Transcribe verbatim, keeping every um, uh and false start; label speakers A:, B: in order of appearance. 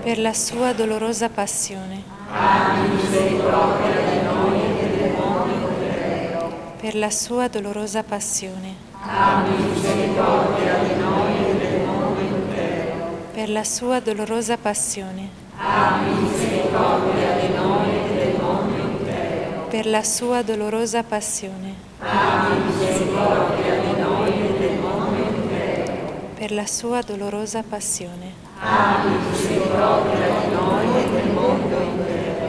A: per la sua dolorosa passione,
B: abbi misericordia di noi e del mondo intero.
A: per la sua dolorosa passione,
B: Abbi misericordia di noi e del mondo intero.
A: per la sua dolorosa passione,
B: Abbi misericordia di noi e del mondo intero.
A: per la sua dolorosa passione,
B: Abbi misericordia di noi e del mondo intero.
A: per la sua dolorosa passione,
B: Abbi misericordia di noi e del mondo intero.